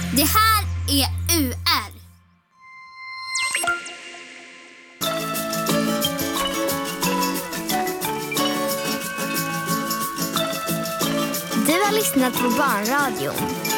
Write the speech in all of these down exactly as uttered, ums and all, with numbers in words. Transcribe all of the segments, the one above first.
Det här är U R. Du har lyssnat på Barnradion.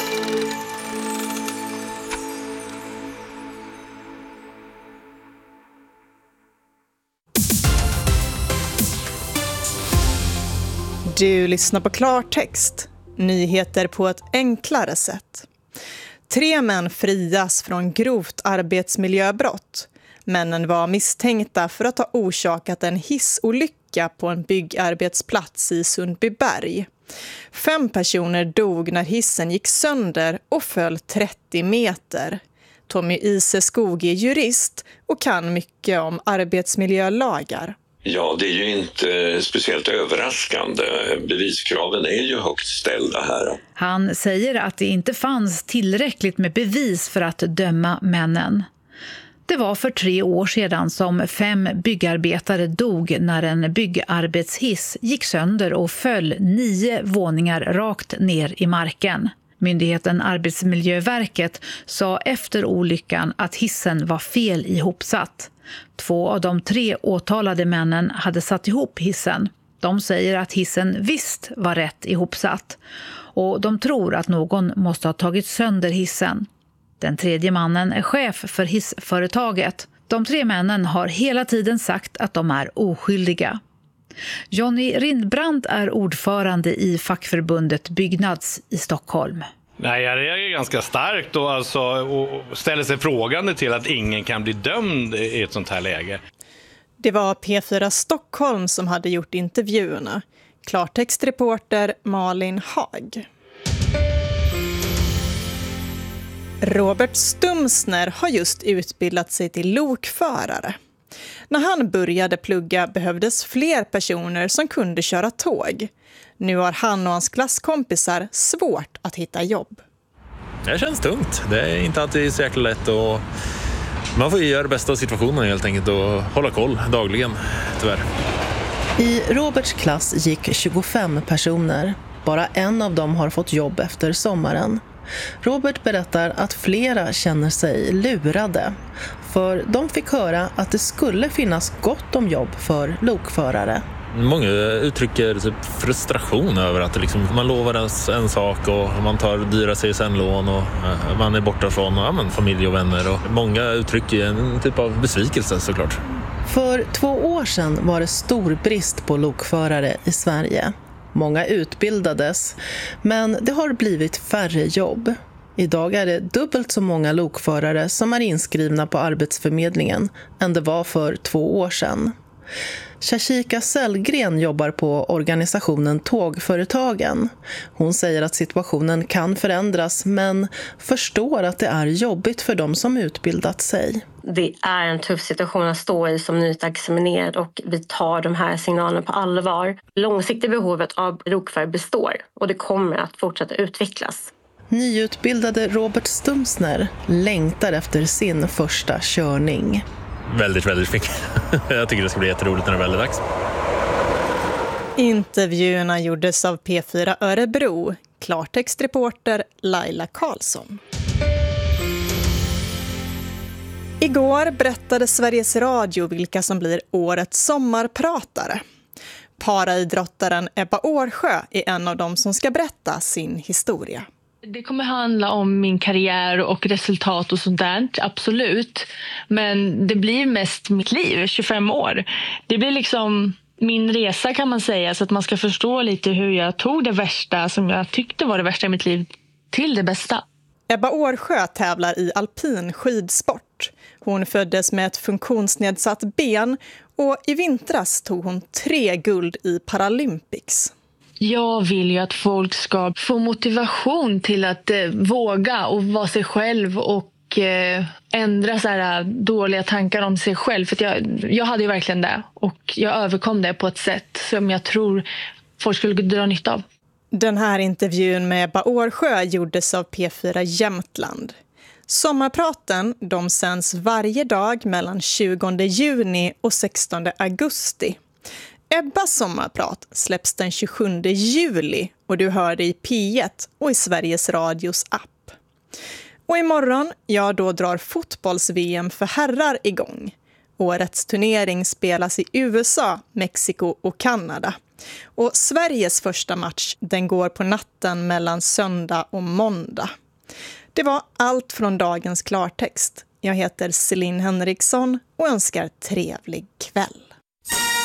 Du lyssnar på Klartext. Nyheter på ett enklare sätt. Tre män frias från grovt arbetsmiljöbrott. Männen var misstänkta för att ha orsakat en hissolycka på en byggarbetsplats i Sundbyberg. Fem personer dog när hissen gick sönder och föll trettio meter. Tommy Iseskog är jurist och kan mycket om arbetsmiljölagar. Ja, det är ju inte speciellt överraskande. Beviskraven är ju högt ställda här. Han säger att det inte fanns tillräckligt med bevis för att döma männen. Det var för tre år sedan som fem byggarbetare dog när en byggarbetshiss gick sönder och föll nio våningar rakt ner i marken. Myndigheten Arbetsmiljöverket sa efter olyckan att hissen var fel ihopsatt. Två av de tre åtalade männen hade satt ihop hissen. De säger att hissen visst var rätt ihopsatt. Och de tror att någon måste ha tagit sönder hissen. Den tredje mannen är chef för hissföretaget. De tre männen har hela tiden sagt att de är oskyldiga. Johnny Rindbrandt är ordförande i fackförbundet Byggnads i Stockholm. Nej, jag reagerar ganska starkt och, alltså, och ställer sig frågande till att ingen kan bli dömd i ett sånt här läge. Det var P fyra Stockholm som hade gjort intervjuerna. Klartextreporter Malin Hag. Robert Stumsner har just utbildat sig till lokförare. När han började plugga behövdes fler personer som kunde köra tåg. Nu har han och hans klasskompisar svårt att hitta jobb. Det känns tungt. Det är inte alltid så jäkla lätt. Och man får ju göra det bästa av situationen helt enkelt och hålla koll dagligen, tyvärr. I Roberts klass gick tjugofem personer. Bara en av dem har fått jobb efter sommaren. Robert berättar att flera känner sig lurade. För de fick höra att det skulle finnas gott om jobb för lokförare. Många uttrycker typ frustration över att det liksom, man lovar en, en sak och man tar dyra C S N-lån och eh, man är borta från ja, men, familj och vänner. Och många uttrycker en typ av besvikelse såklart. För två år sedan var det stor brist på lokförare i Sverige. Många utbildades, men det har blivit färre jobb. Idag är det dubbelt så många lokförare som är inskrivna på Arbetsförmedlingen än det var för två år sedan. Shashika Sellgren jobbar på organisationen Tågföretagen. Hon säger att situationen kan förändras men förstår att det är jobbigt för de som utbildat sig. Det är en tuff situation att stå i som nyutexaminerad och vi tar de här signalerna på allvar. Långsiktiga behovet av lokförare består och det kommer att fortsätta utvecklas. Nyutbildade Robert Stumsner längtar efter sin första körning. Väldigt, väldigt fint. Jag tycker det ska bli jätteroligt när det väl är dags. Intervjuerna gjordes av P fyra Örebro. Klartextreporter Laila Karlsson. Igår berättade Sveriges Radio vilka som blir årets sommarpratare. Paraidrottaren Ebba Årsjö är en av dem som ska berätta sin historia. Det kommer handla om min karriär och resultat och sånt där, absolut. Men det blir mest mitt liv, tjugofem år. Det blir liksom min resa kan man säga, så att man ska förstå lite hur jag tog det värsta som jag tyckte var det värsta i mitt liv till det bästa. Ebba Årsjö tävlar i alpin skidsport. Hon föddes med ett funktionsnedsatt ben och i vintras tog hon tre guld i Paralympics. Jag vill ju att folk ska få motivation till att eh, våga och vara sig själv och eh, ändra så här dåliga tankar om sig själv. För att jag, jag hade ju verkligen det och jag överkom det på ett sätt som jag tror folk skulle dra nytta av. Den här intervjun med Ebba Årsjö gjordes av P fyra Jämtland. Sommarpraten de sänds varje dag mellan tjugonde juni och sextonde augusti. Ebbas sommarprat släpps den tjugosjunde juli och du hör det i P ett och i Sveriges Radios app. Och imorgon, ja då drar fotbolls-V M för herrar igång. Årets turnering spelas i U S A, Mexiko och Kanada. Och Sveriges första match, den går på natten mellan söndag och måndag. Det var allt från dagens klartext. Jag heter Celine Henriksson och önskar trevlig kväll.